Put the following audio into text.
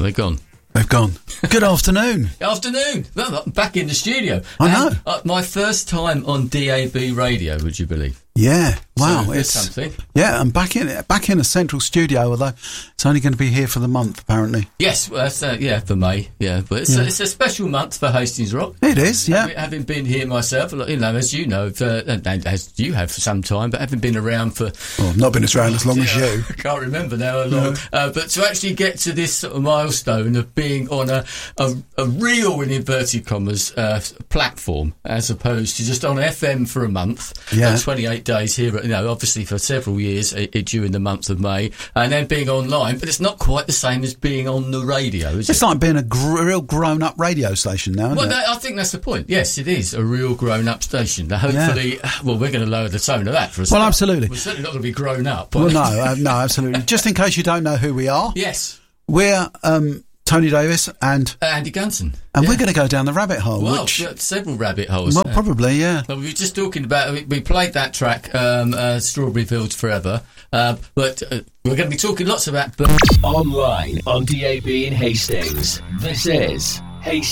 They're gone. They've gone. Good afternoon. Afternoon. Well, I'm back in the studio. I know. My first time on DAB radio, would you believe? Yeah. Wow. So, it's something. Yeah, I'm back in a central studio, although it's only going to be here for the month, apparently. Yes, well, that's, for May. Yeah, but it's a special month for Hastings Rock. It is, yeah. Having been here myself, as you know, and as you have for some time, but having been around for... Well, I've not been around as long as you. I can't remember now how long. No. But to actually get to this sort of milestone of being on a real, in inverted commas, platform, as opposed to just on FM for a month, 28 days here, obviously for several years during the month of May, and then being online, but it's not quite the same as being on the radio, is it? It's like being a real grown-up radio station now, isn't it? I think that's the point. Yes, it is a real grown-up station. Now, hopefully, we're going to lower the tone of that for a second. Well, absolutely. We're certainly not going to be grown up. Well, no, absolutely. Just in case you don't know who we are. Yes. We're Tony Davis and Andy Gunson. And we're going to go down the rabbit hole. Well, several rabbit holes. Well, probably, yeah. Well, we were just talking about, we played that track, Strawberry Fields Forever, but we're going to be talking lots about... Online, on DAB in Hastings. This is Hastings.